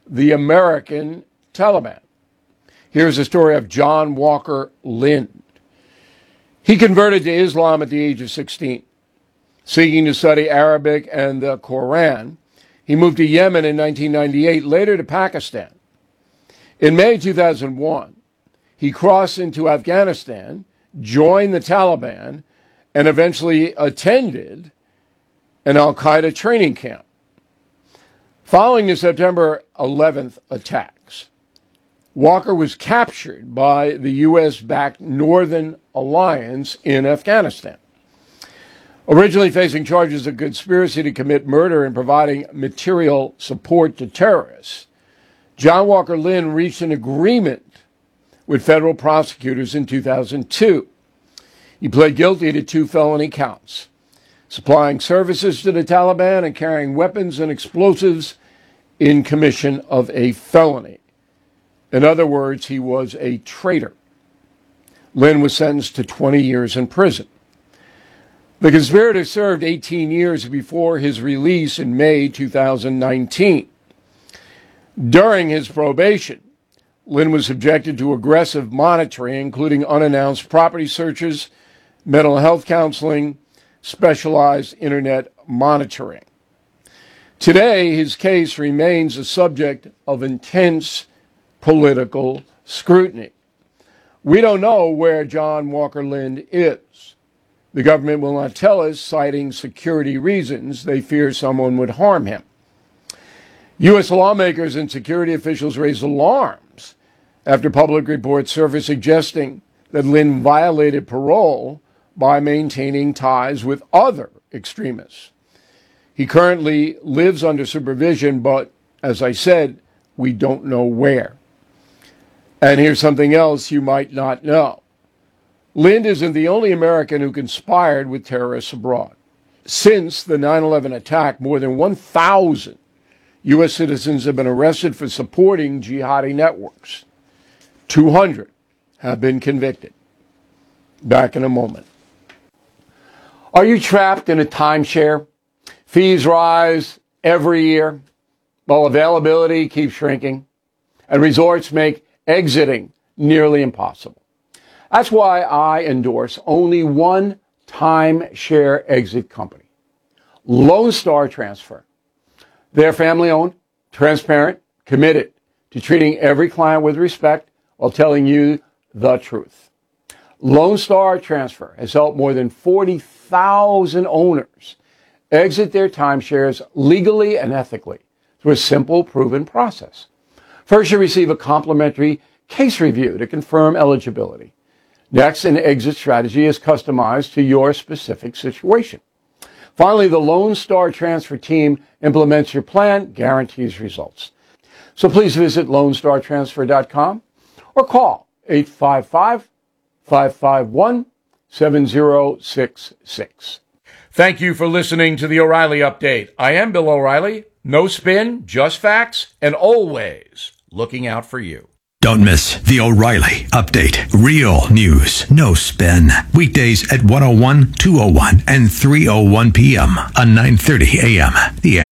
the American Taliban. Here's the story of John Walker Lind. He converted to Islam at the age of 16. Seeking to study Arabic and the Quran, he moved to Yemen in 1998, later to Pakistan. In May 2001, he crossed into Afghanistan, joined the Taliban, and eventually attended an al-Qaeda training camp. Following the September 11th attacks, Walker was captured by the U.S.-backed Northern Alliance in Afghanistan. Originally facing charges of conspiracy to commit murder and providing material support to terrorists, John Walker Lind reached an agreement with federal prosecutors in 2002. He pled guilty to 2 felony counts: supplying services to the Taliban and carrying weapons and explosives in commission of a felony. In other words, he was a traitor. Lind was sentenced to 20 years in prison. The conspirator served 18 years before his release in May 2019. During his probation, Lind was subjected to aggressive monitoring, including unannounced property searches, mental health counseling, specialized internet monitoring. Today, his case remains a subject of intense political scrutiny. We don't know where John Walker Lind is. The government will not tell us, citing security reasons. They fear someone would harm him. U.S. lawmakers and security officials raised alarms after public reports surfaced suggesting that Lind violated parole by maintaining ties with other extremists. He currently lives under supervision, but, as I said, we don't know where. And here's something else you might not know. Lind isn't the only American who conspired with terrorists abroad. Since the 9/11 attack, more than 1,000 U.S. citizens have been arrested for supporting jihadi networks. 200 have been convicted. Back in a moment. Are you trapped in a timeshare? Fees rise every year, while availability keeps shrinking, and resorts make exiting nearly impossible. That's why I endorse only one timeshare exit company, Lone Star Transfer. They're family-owned, transparent, committed to treating every client with respect while telling you the truth. Lone Star Transfer has helped more than 40,000 owners exit their timeshares legally and ethically through a simple, proven process. First, you receive a complimentary case review to confirm eligibility. Next, an exit strategy is customized to your specific situation. Finally, the Lone Star Transfer team implements your plan, guarantees results. So please visit LoneStarTransfer.com or call 855-551-7066. Thank you for listening to the O'Reilly Update. I am Bill O'Reilly. No spin, just facts, and always looking out for you. Don't miss the O'Reilly Update. Real news, no spin. Weekdays at 1:01, 2:01, and 3:01 p.m. on 9:30 a.m. The